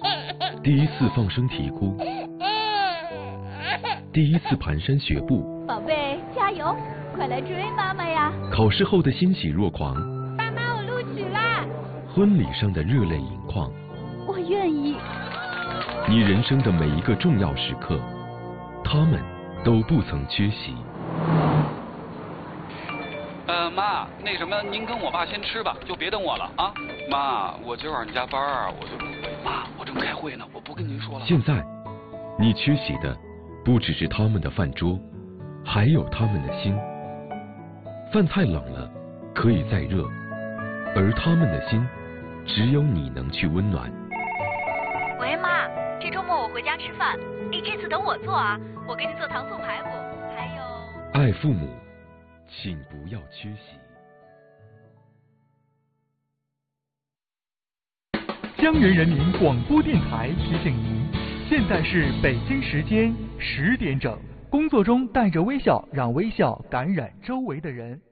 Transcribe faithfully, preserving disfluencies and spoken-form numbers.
第一次放声啼哭，第一次蹒跚学步， 宝贝，加油，快来追妈妈呀！ 考试后的欣喜若狂， 爸妈，我录取啦！ 婚礼上的热泪盈眶， 我愿意。 你人生的每一个重要时刻，他们都不曾缺席。 呃，妈，那什么，您跟我爸先吃吧，就别等我了啊。妈，我今晚上加班儿，我就不回。妈，我正开会呢，我不跟您说了。 现在，你缺席的不只是他们的饭桌，还有他们的心。饭菜冷了，可以再热，而他们的心，只有你能去温暖。 喂，妈，这周末我回家吃饭，你这次等我做啊，我给你做糖醋排骨，还有…… 爱父母，请不要缺席。 江源人民广播电台提醒您，现在是北京时间十点整。工作中带着微笑，让微笑感染周围的人。